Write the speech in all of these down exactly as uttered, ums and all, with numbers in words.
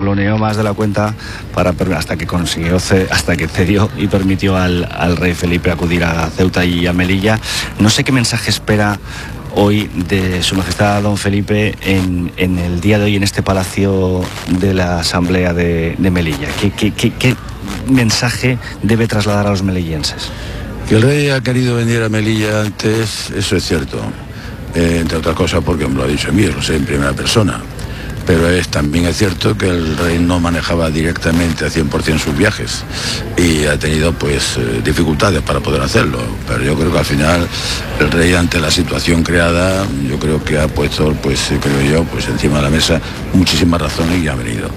jaloneó más de la cuenta para hasta que consiguió hasta que cedió y permitió al, al rey Felipe acudir a Ceuta y a Melilla. No sé qué mensaje espera hoy de Su Majestad Don Felipe en, en el día de hoy en este palacio de la Asamblea de, de Melilla. ¿Qué, qué, qué, qué mensaje debe trasladar a los melillenses? Que el rey ha querido venir a Melilla antes, eso es cierto, eh, entre otras cosas porque me lo ha dicho a mí, lo sé en primera persona, pero es, también es cierto que el rey no manejaba directamente a cien por ciento sus viajes y ha tenido pues eh, dificultades para poder hacerlo, pero yo creo que al final el rey, ante la situación creada, yo creo que ha puesto, pues creo yo, pues encima de la mesa muchísimas razones y ha venido.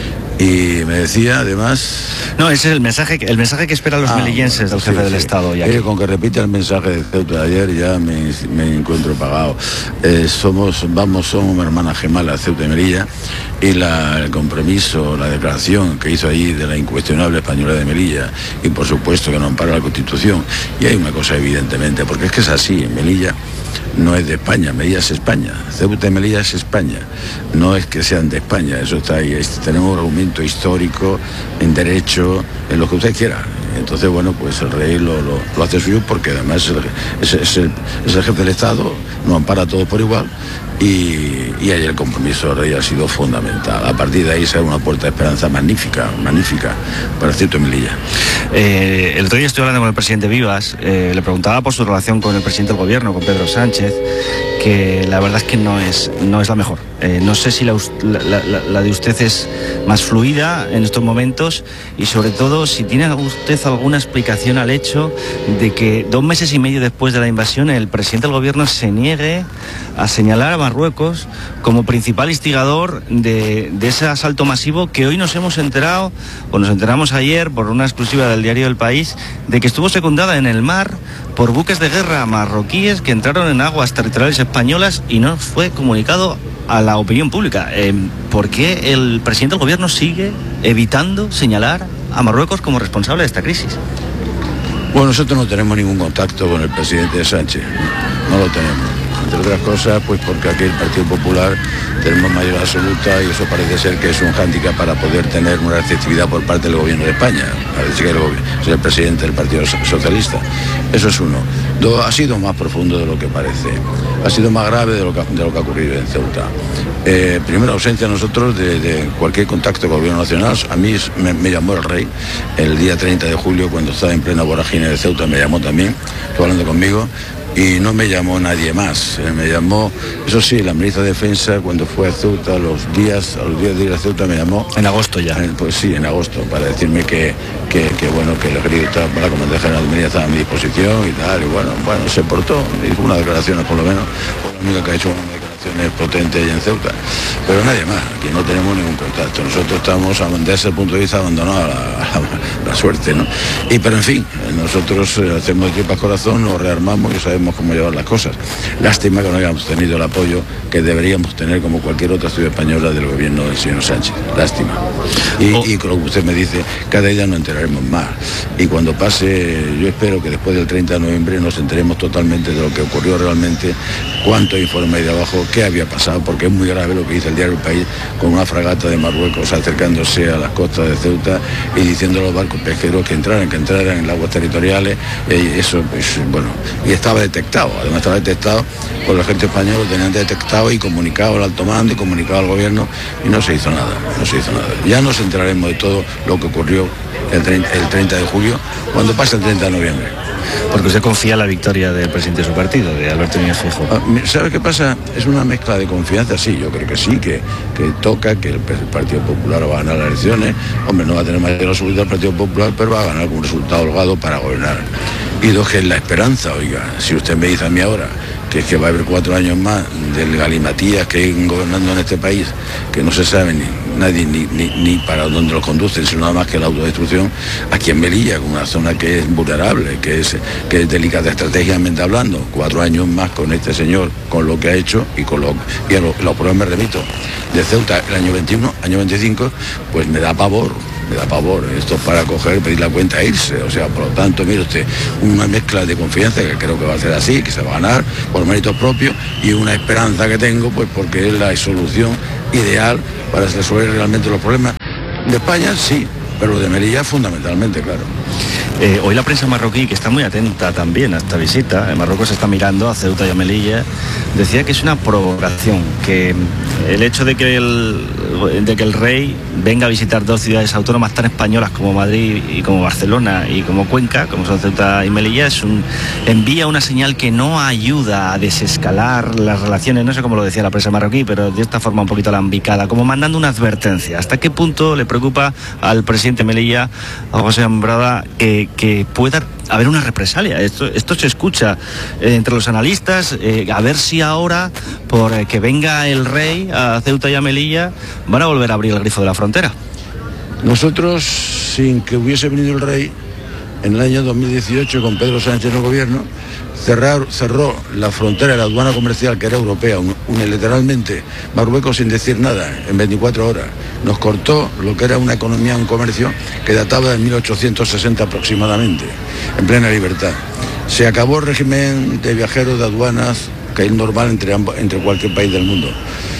Y me decía, además... No, ese es el mensaje, el mensaje que esperan los ah, melillenses bueno, del jefe sí, del sí. Estado. Ya que... Con que repite el mensaje de Ceuta de ayer ya me, me encuentro pagado. Eh, somos, vamos, somos hermanas gemelas, Ceuta y Melilla, y la, el compromiso, la declaración que hizo allí de la incuestionable española de Melilla, y por supuesto que no ampara la Constitución. Y hay una cosa evidentemente, porque es que es así, en Melilla no es de España, Melilla es España, Ceuta y Melilla es España, no es que sean de España, eso está ahí, es, tenemos un argumento histórico, en derecho, en lo que usted quiera. Entonces, bueno, pues el rey lo, lo, lo hace suyo porque además es el, es, es, el, es el jefe del Estado, nos ampara a todos por igual. Y, y ahí el compromiso del rey ha sido fundamental. A partir de ahí será una puerta de esperanza magnífica, magnífica para Ceuta y Melilla. Eh, el otro día estoy hablando con el presidente Vivas, eh, le preguntaba por su relación con el presidente del gobierno, con Pedro Sánchez, que la verdad es que no es, no es la mejor. Eh, no sé si la, la, la, la de usted es más fluida en estos momentos y sobre todo si tiene usted alguna explicación al hecho de que dos meses y medio después de la invasión el presidente del gobierno se niegue a señalar a Marruecos como principal instigador de, de ese asalto masivo que hoy nos hemos enterado, o nos enteramos ayer por una exclusiva del diario El País, de que estuvo secundada en el mar por buques de guerra marroquíes que entraron en aguas territoriales españolas y no fue comunicado a la opinión pública. Eh, ¿Por qué el presidente del gobierno sigue evitando señalar a Marruecos como responsable de esta crisis? Bueno, nosotros no tenemos ningún contacto con el presidente Sánchez, no lo tenemos. Entre otras cosas, pues porque aquí el Partido Popular tenemos mayoría absoluta y eso parece ser que es un hándicap para poder tener una receptividad por parte del gobierno de España. Parece que el, es el presidente del Partido Socialista. Eso es uno. Dos, ha sido más profundo de lo que parece. Ha sido más grave de lo que, de lo que ha ocurrido en Ceuta. Eh, primero, ausencia a nosotros de, de cualquier contacto con el gobierno nacional. A mí me, me llamó el rey el día treinta de julio, cuando estaba en plena vorágine de Ceuta, me llamó también, estuvo hablando conmigo. Y no me llamó nadie más, eh, me llamó, eso sí, la ministra de Defensa cuando fue a Ceuta, los días, a los días de ir a Ceuta me llamó. En agosto ya. Eh, pues sí, en agosto, para decirme que, que, que bueno, que el ejército para la Comandante General de Melilla estaba a mi disposición y tal, y bueno, bueno, se portó, hizo unas declaraciones por lo menos, por lo único que ha hecho una declaración potente allá en Ceuta, pero nadie más, aquí no tenemos ningún contacto, nosotros estamos desde ese punto de vista abandonados a la, a la, la suerte, ¿no? Y pero en fin, nosotros eh, hacemos de tripas corazón, nos rearmamos y sabemos cómo llevar las cosas. Lástima que no hayamos tenido el apoyo que deberíamos tener como cualquier otra ciudad española del gobierno del señor Sánchez. Lástima. Y, oh. y con lo que usted me dice, cada día nos enteraremos más. Y cuando pase, yo espero que después del treinta de noviembre nos enteremos totalmente de lo que ocurrió realmente, cuánto informe hay de abajo, qué había pasado, porque es muy grave lo que dice el diario El País, con una fragata de Marruecos acercándose a las costas de Ceuta y diciendo a los barcos pesqueros que entraran, que entraran en las aguas territoriales, eh, eso, pues, bueno, y estaba detectado, además estaba detectado por la gente española, lo tenían detectado y comunicado al alto mando y comunicado al gobierno y no se hizo nada, no se hizo nada. Ya nos enteraremos de todo lo que ocurrió el treinta, el treinta de julio, cuando pase el treinta de noviembre. Porque usted confía en la victoria del presidente de su partido, de Alberto Núñez Feijóo. ¿Sabe qué pasa? Es una mezcla de confianza, sí, yo creo que sí, que, que toca, que el Partido Popular va a ganar las elecciones. Hombre, no va a tener mayor absoluta el Partido Popular, pero va a ganar con un resultado holgado para gobernar. Y dos, que es la esperanza, oiga, si usted me dice a mí ahora que es que va a haber cuatro años más del galimatías que hay gobernando en este país, que no se sabe ni nadie ni, ni, ni para dónde los conducen, sino nada más que la autodestrucción, aquí en Melilla, con una zona que es vulnerable, que es, que es delicada estratégicamente hablando, cuatro años más con este señor, con lo que ha hecho y con lo y a lo, los pruebas me remito de Ceuta el año veintiuno, año veinticinco, pues me da pavor. Me da pavor, esto es para coger, pedir la cuenta e irse, o sea, por lo tanto, mire usted, una mezcla de confianza que creo que va a ser así, que se va a ganar por méritos propios y una esperanza que tengo, pues porque es la solución ideal para resolver realmente los problemas De España sí, pero lo de Melilla fundamentalmente, claro. Eh, hoy la prensa marroquí, que está muy atenta también a esta visita, en Marruecos está mirando a Ceuta y a Melilla, decía que es una provocación, que el hecho de que el, de que el rey venga a visitar dos ciudades autónomas tan españolas como Madrid y como Barcelona y como Cuenca, como son Ceuta y Melilla, es un, envía una señal que no ayuda a desescalar las relaciones, no sé cómo lo decía la prensa marroquí, pero de esta forma un poquito alambicada, como mandando una advertencia. ¿Hasta qué punto le preocupa al presidente Melilla, a José Imbrada, que que pueda haber una represalia? Esto, esto se escucha eh, entre los analistas, eh, a ver si ahora, por eh, que venga el rey a Ceuta y a Melilla, van a volver a abrir el grifo de la frontera. Nosotros, sin que hubiese venido el rey, en el año dos mil dieciocho, con Pedro Sánchez en el gobierno, cerrar, cerró la frontera de la aduana comercial, que era europea, unilateralmente, Marruecos sin decir nada, en veinticuatro horas. Nos cortó lo que era una economía, un comercio que databa de mil ochocientos sesenta aproximadamente, en plena libertad. Se acabó el régimen de viajeros de aduanas, que es normal entre, ambos, entre cualquier país del mundo.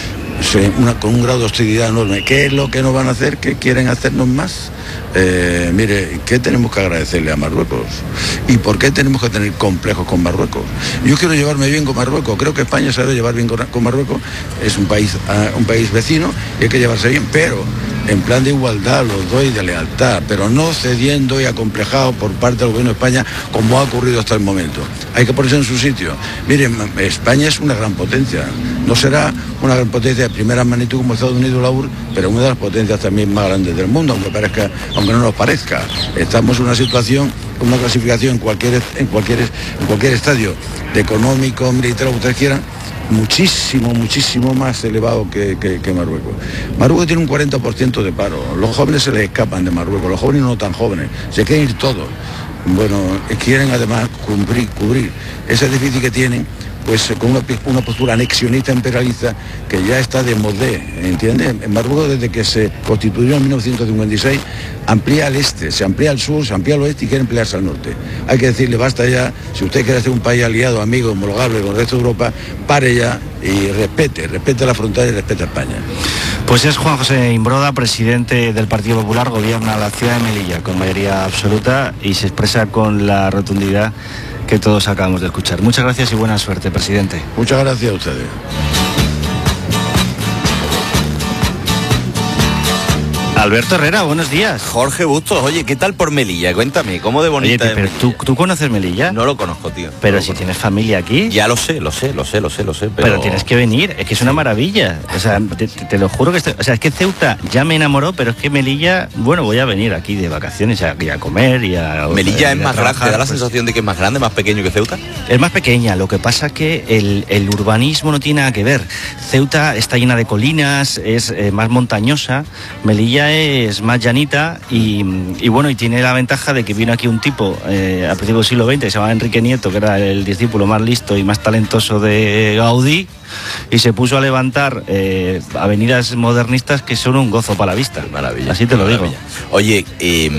Se, una, con un grado de hostilidad enorme. ¿Qué es lo que nos van a hacer? ¿Qué quieren hacernos más? Eh, mire, ¿qué tenemos que agradecerle a Marruecos? ¿Y por qué tenemos que tener complejos con Marruecos? Yo quiero llevarme bien con Marruecos, creo que España se debe llevar bien con, con Marruecos, es un país, uh, un país vecino y hay que llevarse bien, pero en plan de igualdad, los dos, y de lealtad, pero no cediendo y acomplejado por parte del gobierno de España, como ha ocurrido hasta el momento. Hay que ponerse en su sitio. Miren, España es una gran potencia, no será una gran potencia de primera magnitud como Estados Unidos o la U R, pero una de las potencias también más grandes del mundo, aunque parezca, aunque no nos parezca. Estamos en una situación, una clasificación en cualquier, en cualquier, en cualquier estadio, de económico, militar, lo que ustedes quieran, muchísimo, muchísimo más elevado que, que, que Marruecos. Marruecos tiene un cuarenta por ciento de paro. Los jóvenes se les escapan de Marruecos, los jóvenes no tan jóvenes, se quieren ir todos. Bueno, quieren además cubrir, cubrir ese déficit que tienen, pues con una, una postura anexionista imperialista que ya está de modé, ¿entiendes? En Marruecos, desde que se constituyó en mil novecientos cincuenta y seis, amplía al este, se amplía al sur, se amplía al oeste y quiere ampliarse al norte. Hay que decirle, basta ya, si usted quiere ser un país aliado, amigo, homologable con el resto de Europa, pare ya y respete, respete la frontera y respete a España. Pues es Juan José Imbroda, presidente del Partido Popular, gobierna la ciudad de Melilla con mayoría absoluta y se expresa con la rotundidad que todos acabamos de escuchar. Muchas gracias y buena suerte, presidente. Muchas gracias a ustedes. Alberto Herrera, buenos días. Jorge Bustos, oye, ¿qué tal por Melilla? Cuéntame, ¿cómo de bonita oye, es pero Melilla? ¿tú, ¿tú conoces Melilla? No lo conozco, tío. Pero no si conozco. tienes familia aquí. Ya lo sé, lo sé, lo sé, lo sé, lo sé. Pero, pero tienes que venir, es que es una maravilla. O sea, te, te lo juro que estoy, o sea, es que Ceuta ya me enamoró, pero es que Melilla, bueno, voy a venir aquí de vacaciones a, y a comer y a. Melilla a, es más grande, ¿te da la pues, sensación de que es más grande, más pequeño que Ceuta? Es más pequeña, lo que pasa que el, el urbanismo no tiene nada que ver. Ceuta está llena de colinas, es eh, más montañosa, Melilla es más llanita y Y, y bueno, y tiene la ventaja de que vino aquí un tipo eh, a principios del siglo veinte que se llamaba Enrique Nieto, que era el discípulo más listo y más talentoso de Gaudí, y se puso a levantar eh, avenidas modernistas que son un gozo para la vista. Maravilla. Así te lo maravilla. digo. Oye, eh,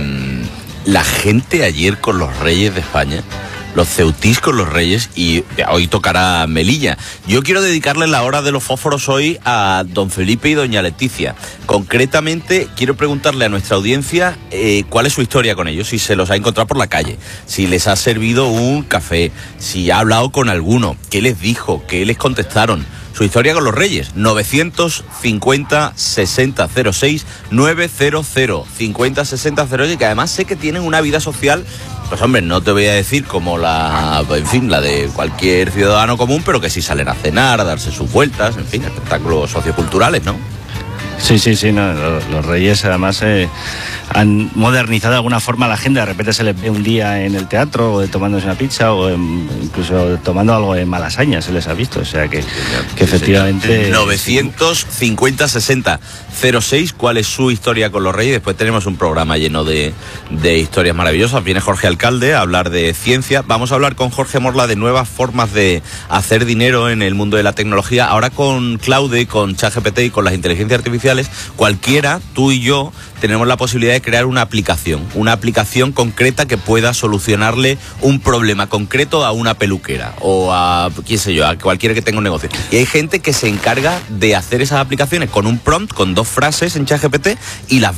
la gente ayer con los Reyes de España, los ceutís con los Reyes, y hoy tocará Melilla. Yo quiero dedicarle la hora de los fósforos hoy a don Felipe y doña Leticia. Concretamente, quiero preguntarle a nuestra audiencia eh, cuál es su historia con ellos, si se los ha encontrado por la calle, si les ha servido un café, si ha hablado con alguno, qué les dijo, qué les contestaron. Su historia con los Reyes, novecientos cincuenta sesenta cero seis novecientos cincuenta sesenta cero seis, que además sé que tienen una vida social. Pues hombre, no te voy a decir como la, en fin, la de cualquier ciudadano común, pero que sí salen a cenar, a darse sus vueltas, en fin, espectáculos socioculturales, ¿no? Sí, sí, sí, no, los, los Reyes además eh, han modernizado de alguna forma la agenda. De repente se les ve un día en el teatro o tomándose una pizza o en, incluso tomando algo de Malasaña, se les ha visto. O sea que, que efectivamente... novecientos cincuenta sesenta cero seis, ¿cuál es su historia con los Reyes? Después tenemos un programa lleno de, de historias maravillosas. Viene Jorge Alcalde a hablar de ciencia. Vamos a hablar con Jorge Morla de nuevas formas de hacer dinero en el mundo de la tecnología. Ahora con Claude, con ChatGPT y con las inteligencias artificiales, cualquiera, tú y yo, tenemos la posibilidad de crear una aplicación, una aplicación concreta que pueda solucionarle un problema concreto a una peluquera o a, quién sé yo, a cualquiera que tenga un negocio. Y hay gente que se encarga de hacer esas aplicaciones con un prompt, con dos frases en ChatGPT y las